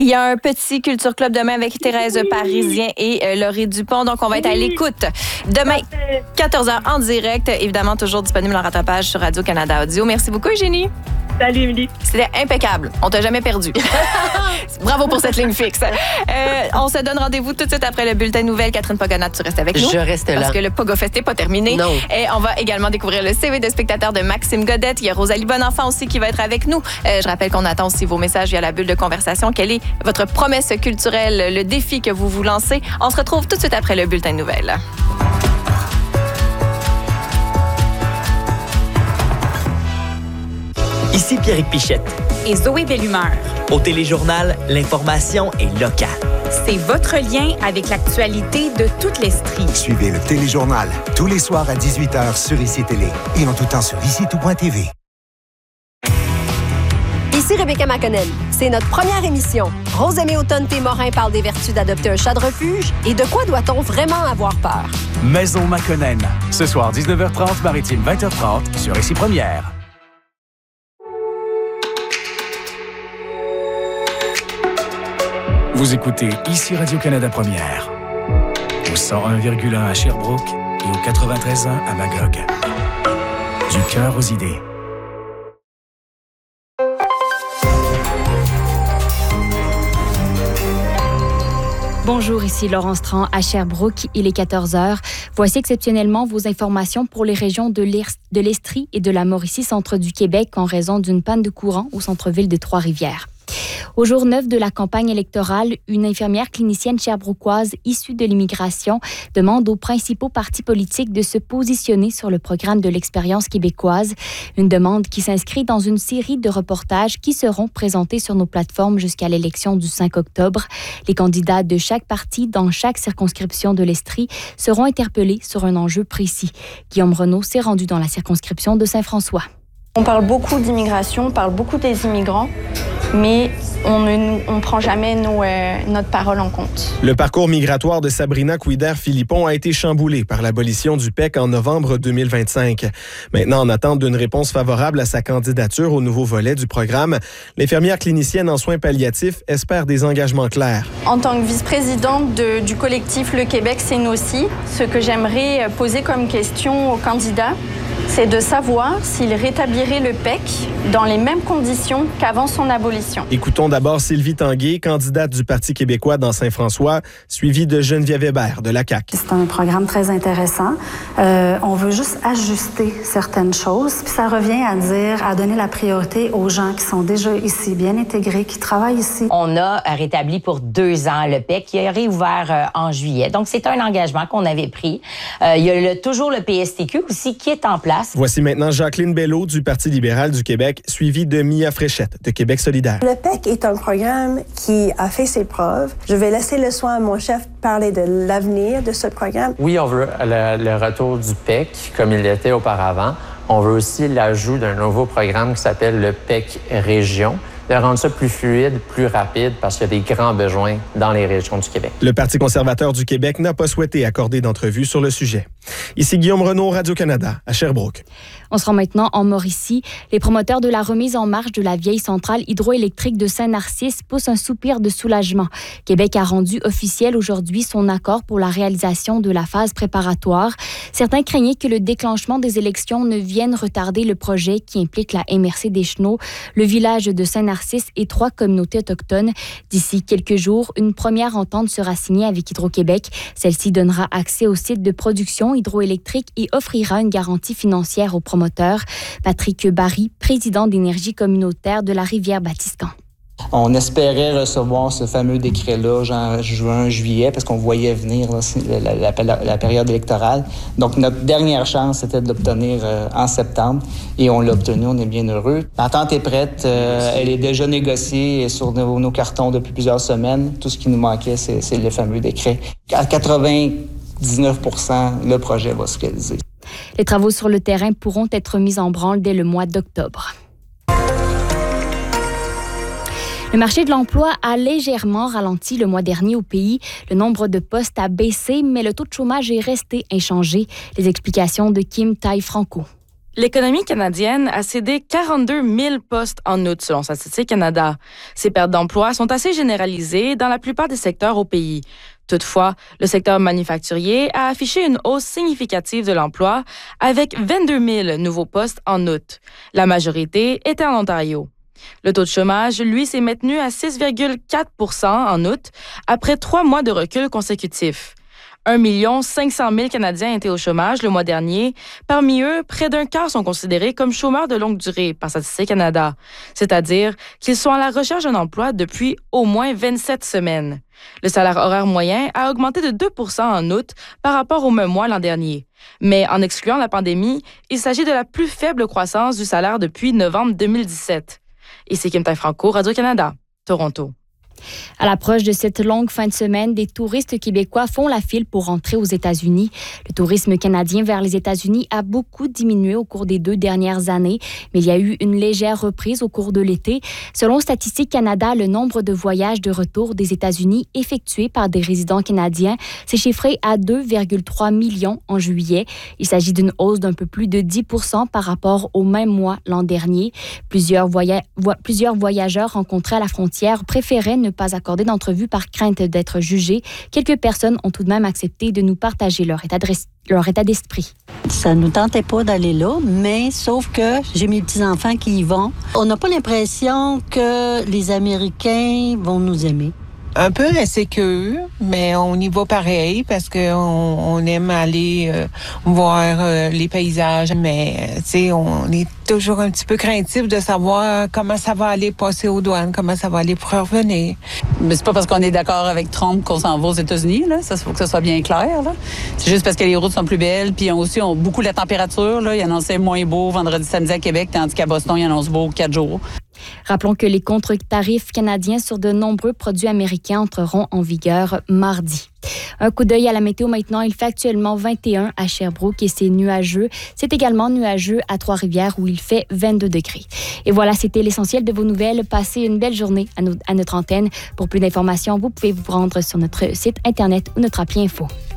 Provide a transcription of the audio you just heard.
Il y a un petit Culture Club demain avec Thérèse Parisien et Laurie Dupont. Donc, on va être à l'écoute demain, 14h en direct. Évidemment, toujours disponible en rattrapage sur Radio-Canada Audio. Merci beaucoup, Eugénie. Salut, Émilie. C'était impeccable. On t'a jamais perdu. Bravo pour cette ligne fixe. On se donne rendez-vous tout de suite après le bulletin nouvelle. Catherine Pagonnat, tu restes avec nous. Je reste là. Parce que le PogoFest n'est pas terminé. Non. Et on va également découvrir le CV de spectateur de Maxime Godette. Il y a Rosalie Bonenfant aussi qui va être avec nous. Je rappelle qu'on attend aussi vos messages via la bulle de conversation. Quelle est votre promesse culturelle, le défi que vous vous lancez? On se retrouve tout de suite après le bulletin nouvelle. Ici Pierrick Pichette. Et Zoé Bellumeur. Au Téléjournal, l'information est locale. C'est votre lien avec l'actualité de toute l'Estrie. Suivez le Téléjournal tous les soirs à 18h sur ICI Télé et en tout temps sur ICI-tout.tv. Ici Rebecca McConnell. C'est notre première émission. Rosemée Automne-Morin parle des vertus d'adopter un chat de refuge et de quoi doit-on vraiment avoir peur. Maison McConnell. Ce soir, 19h30, Maritime 20h30 sur ICI Première. Vous écoutez ici Radio-Canada Première, au 101,1 à Sherbrooke et au 93.1 à Magog. Du cœur aux idées. Bonjour, ici Laurence Tran à Sherbrooke. Il est 14h. Voici exceptionnellement vos informations pour les régions de l'Estrie et de la Mauricie, centre du Québec, en raison d'une panne de courant au centre-ville de Trois-Rivières. Au jour 9 de la campagne électorale, une infirmière clinicienne sherbrookoise issue de l'immigration demande aux principaux partis politiques de se positionner sur le programme de l'expérience québécoise. Une demande qui s'inscrit dans une série de reportages qui seront présentés sur nos plateformes jusqu'à l'élection du 5 octobre. Les candidats de chaque parti dans chaque circonscription de l'Estrie seront interpellés sur un enjeu précis. Guillaume Renaud s'est rendu dans la circonscription de Saint-François. On parle beaucoup d'immigration, on parle beaucoup des immigrants, mais on ne prend jamais notre parole en compte. Le parcours migratoire de Sabrina Couider-Philippon a été chamboulé par l'abolition du PEC en novembre 2025. Maintenant, en attente d'une réponse favorable à sa candidature au nouveau volet du programme, l'infirmière clinicienne en soins palliatifs espère des engagements clairs. En tant que vice-présidente du collectif Le Québec, c'est nous aussi. Ce que j'aimerais poser comme question aux candidats, c'est de savoir s'il rétablirait le PEC dans les mêmes conditions qu'avant son abolition. Écoutons d'abord Sylvie Tanguay, candidate du Parti québécois dans Saint-François, suivie de Geneviève Hébert de la CAQ. C'est un programme très intéressant. On veut juste ajuster certaines choses. Puis ça revient à donner la priorité aux gens qui sont déjà ici, bien intégrés, qui travaillent ici. On a rétabli pour 2 ans le PEC qui a réouvert en juillet. Donc, c'est un engagement qu'on avait pris. Il y a toujours le PSTQ aussi qui est en place. Voici maintenant Jacqueline Bello du Parti libéral du Québec, suivie de Mia Fréchette de Québec solidaire. Le PEC est un programme qui a fait ses preuves. Je vais laisser le soin à mon chef de parler de l'avenir de ce programme. Oui, on veut le retour du PEC comme il l'était auparavant. On veut aussi l'ajout d'un nouveau programme qui s'appelle le PEC Région, de rendre ça plus fluide, plus rapide, parce qu'il y a des grands besoins dans les régions du Québec. Le Parti conservateur du Québec n'a pas souhaité accorder d'entrevue sur le sujet. Ici Guillaume Renaud, Radio-Canada, à Sherbrooke. On se rend maintenant en Mauricie. Les promoteurs de la remise en marche de la vieille centrale hydroélectrique de Saint-Narcisse poussent un soupir de soulagement. Québec a rendu officiel aujourd'hui son accord pour la réalisation de la phase préparatoire. Certains craignaient que le déclenchement des élections ne vienne retarder le projet qui implique la MRC des Chenaux, le village de Saint-Narcisse et 3 communautés autochtones. D'ici quelques jours, une première entente sera signée avec Hydro-Québec. Celle-ci donnera accès au site de production hydroélectrique et offrira une garantie financière aux promoteurs. Patrick Barry, président d'Énergie communautaire de la Rivière-Batiscan. On espérait recevoir ce fameux décret-là en juin, juillet, parce qu'on voyait venir là, la période électorale. Donc, notre dernière chance, c'était de l'obtenir en septembre. Et on l'a obtenu, on est bien heureux. L'entente est prête, elle est déjà négociée sur nos cartons depuis plusieurs semaines. Tout ce qui nous manquait, c'est le fameux décret. À 99%, le projet va se réaliser. Les travaux sur le terrain pourront être mis en branle dès le mois d'octobre. Le marché de l'emploi a légèrement ralenti le mois dernier au pays. Le nombre de postes a baissé, mais le taux de chômage est resté inchangé. Les explications de Kim Tai-Franco. L'économie canadienne a cédé 42 000 postes en août, selon Statistique Canada. Ces pertes d'emploi sont assez généralisées dans la plupart des secteurs au pays. Toutefois, le secteur manufacturier a affiché une hausse significative de l'emploi avec 22 000 nouveaux postes en août. La majorité était en Ontario. Le taux de chômage, lui, s'est maintenu à 6,4 % en août, après 3 mois de recul consécutif. 1 500 000 Canadiens étaient au chômage le mois dernier. Parmi eux, près d'un quart sont considérés comme chômeurs de longue durée par Statistique Canada, c'est-à-dire qu'ils sont à la recherche d'un emploi depuis au moins 27 semaines. Le salaire horaire moyen a augmenté de 2 % en août par rapport au même mois l'an dernier. Mais en excluant la pandémie, il s'agit de la plus faible croissance du salaire depuis novembre 2017. Ici Kim Tai-Franco, Radio-Canada, Toronto. À l'approche de cette longue fin de semaine, des touristes québécois font la file pour rentrer aux États-Unis. Le tourisme canadien vers les États-Unis a beaucoup diminué au cours des 2 dernières années, mais il y a eu une légère reprise au cours de l'été. Selon Statistique Canada, le nombre de voyages de retour des États-Unis effectués par des résidents canadiens s'est chiffré à 2,3 millions en juillet. Il s'agit d'une hausse d'un peu plus de 10 % par rapport au même mois l'an dernier. Plusieurs voyageurs rencontrés à la frontière préféraient ne pas accorder d'entrevue par crainte d'être jugés. Quelques personnes ont tout de même accepté de nous partager leur état d'esprit. Ça ne nous tentait pas d'aller là, mais sauf que j'ai mes petits-enfants qui y vont. On n'a pas l'impression que les Américains vont nous aimer. Un peu insécure, mais on y va pareil parce qu'on aime aller voir les paysages. Mais tu sais, on est toujours un petit peu craintif de savoir comment ça va aller passer aux douanes, comment ça va aller pour revenir. Mais c'est pas parce qu'on est d'accord avec Trump qu'on s'en va aux États-Unis, là. Ça, faut que ça soit bien clair, là. C'est juste parce que les routes sont plus belles, puis on beaucoup la température, là. Il annonçait moins beau vendredi, samedi à Québec, tandis qu'à Boston, il annonce beau 4 jours. Rappelons que les contre-tarifs canadiens sur de nombreux produits américains entreront en vigueur mardi. Un coup d'œil à la météo maintenant. Il fait actuellement 21 à Sherbrooke et c'est nuageux. C'est également nuageux à Trois-Rivières où il fait 22 degrés. Et voilà, c'était l'essentiel de vos nouvelles. Passez une belle journée à notre antenne. Pour plus d'informations, vous pouvez vous rendre sur notre site Internet ou notre appli Info.